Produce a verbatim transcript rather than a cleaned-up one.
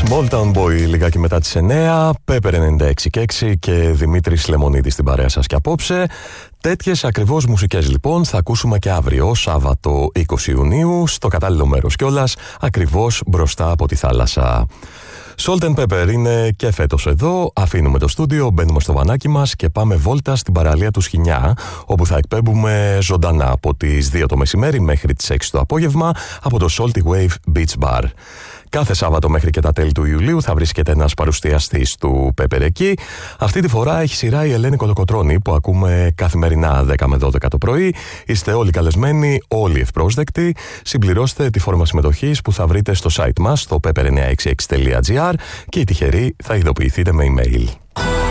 Small Town Boy λιγάκι μετά τις εννέα, Pepper ενενήντα έξι και έξι και Δημήτρης Λεμονίδης στην παρέα σας και απόψε. Τέτοιες ακριβώς μουσικές λοιπόν θα ακούσουμε και αύριο, Σάββατο είκοσι Ιουνίου, στο κατάλληλο μέρος κιόλας, ακριβώς μπροστά από τη θάλασσα. Salt and Pepper είναι και φέτος εδώ, αφήνουμε το στούντιο, μπαίνουμε στο βανάκι μας και πάμε βόλτα στην παραλία του Σχοινιά, όπου θα εκπέμπουμε ζωντανά από τις δύο το μεσημέρι μέχρι τις έξι το απόγευμα από το Salty Wave Beach Bar. Κάθε Σάββατο μέχρι και τα τέλη του Ιουλίου θα βρίσκεται ένας παρουσιαστής του Pepper εκεί. Αυτή τη φορά έχει σειρά η Ελένη Κολοκοτρώνη που ακούμε καθημερινά δέκα με δώδεκα το πρωί. Είστε όλοι καλεσμένοι, όλοι ευπρόσδεκτοι. Συμπληρώστε τη φόρμα συμμετοχής που θα βρείτε στο site μας στο pepper εννιακόσια εξήντα έξι τελεία gr και οι τυχεροί θα ειδοποιηθείτε με email.